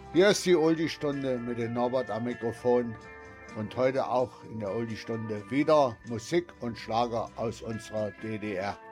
Hier ist die Oldie-Stunde mit dem Norbert am Mikrofon und heute auch in der Oldie-Stunde wieder Musik und Schlager aus unserer DDR.